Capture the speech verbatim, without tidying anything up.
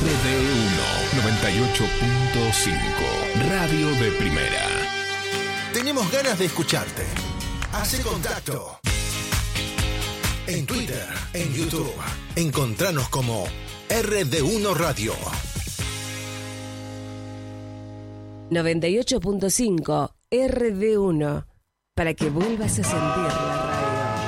D uno noventa y ocho punto cinco, Radio de Primera. Tenemos ganas de escucharte. Hace contacto. En Twitter, en YouTube. Encontranos como R D uno Radio. noventa y ocho punto cinco R D uno, para que vuelvas a sentirla.